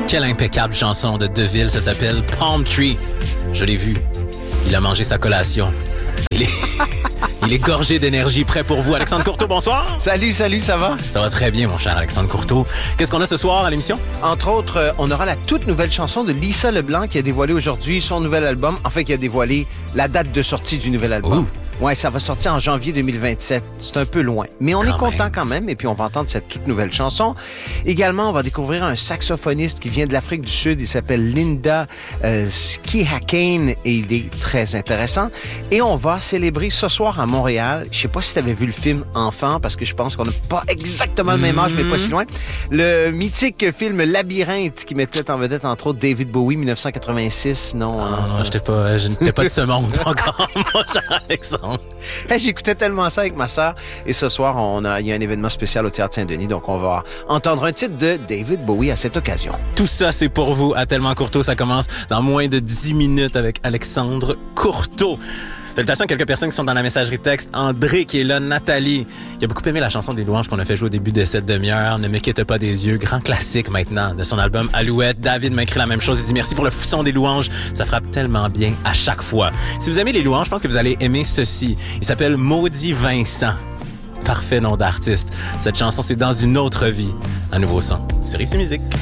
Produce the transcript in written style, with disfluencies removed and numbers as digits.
Quelle impeccable chanson de Deville, ça s'appelle Palm Tree. Je l'ai vu. Il a mangé sa collation. Il est gorgé d'énergie, prêt pour vous. Alexandre Courteau, bonsoir. Salut, ça va? Ça va très bien, mon cher Alexandre Courteau. Qu'est-ce qu'on a ce soir à l'émission? Entre autres, on aura la toute nouvelle chanson de Lisa Leblanc qui a dévoilé aujourd'hui son nouvel album. En fait, qui a dévoilé la date de sortie du nouvel album. Ouh. Ouais, ça va sortir en janvier 2027. C'est un peu loin. Mais on est content même. quand même. Et puis, on va entendre cette toute nouvelle chanson. Également, on va découvrir un saxophoniste qui vient de l'Afrique du Sud. Il s'appelle Linda Skihakane et il est très intéressant. Et on va célébrer ce soir à Montréal. Je sais pas si tu avais vu le film Enfant, parce que je pense qu'on n'a pas exactement le même âge, mais pas si loin. Le mythique film Labyrinthe qui mettait en vedette, entre autres, David Bowie, 1986. Non, je n'étais pas de ce monde encore, mon cher Alexandre. Hey, j'écoutais tellement ça avec ma sœur. Et ce soir, il y a un événement spécial au Théâtre Saint-Denis. Donc, on va entendre un titre de David Bowie à cette occasion. Tout ça, c'est pour vous à Tellement Courteau. Ça commence dans moins de 10 minutes avec Alexandre Courteau. Salutations à quelques personnes qui sont dans la messagerie texte. André qui est là, Nathalie qui a beaucoup aimé la chanson des louanges qu'on a fait jouer au début de cette demi-heure. Ne me quitte pas des yeux, grand classique maintenant de son album Alouette. David m'a écrit la même chose. Il dit merci pour le son des louanges. Ça frappe tellement bien à chaque fois. Si vous aimez les louanges, je pense que vous allez aimer ceci. Il s'appelle Maudit Vincent. Parfait nom d'artiste. Cette chanson, c'est Dans une autre vie. Un nouveau son sur Ici Musique.